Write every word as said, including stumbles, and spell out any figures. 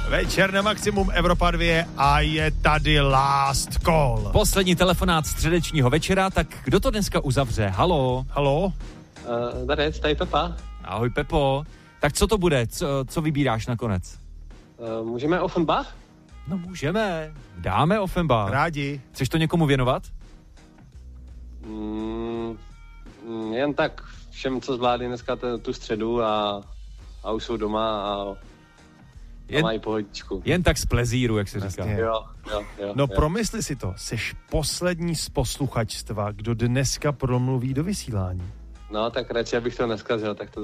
Večer na Maximum Evropa dva a je tady last call. Poslední telefonát středečního večera, tak kdo to dneska uzavře? Halo? Halo? Uh, Darec, tady Pepa. Ahoj Pepo. Tak co to bude? Co, co vybíráš nakonec? Uh, můžeme Offenbach? No můžeme. Dáme Offenbach. Rádi. Chceš to někomu věnovat? Mm, jen tak všem, co zvládli dneska t- tu středu a, a už jsou doma a, Jen, a mají pohodičku. jen tak z plezíru, jak se Jasně. říká. Jo, jo, jo. No jo. promysli si to, seš poslední z posluchačstva, kdo dneska promluví do vysílání. No, tak radši, abych to neskazil, tak to